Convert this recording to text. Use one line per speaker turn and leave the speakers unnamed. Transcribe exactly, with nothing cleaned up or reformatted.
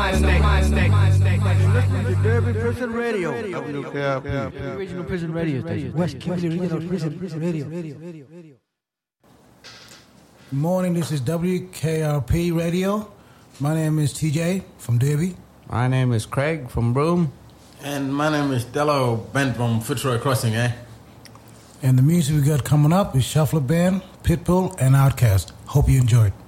mind state. Mind state. Mind state.
Listen to Derby Prison Radio.
W K R P.
Regional Prison Radio Station. West Kimberly Regional Prison Radio.
Good morning, this is W K R P Radio. My name is T J from Derby.
My name is Craig from Broome.
And my name is Dello Ben from Fitzroy Crossing, eh?
And the music we got coming up is Shuffler Band, Pitbull, and Outkast. Hope you enjoy it.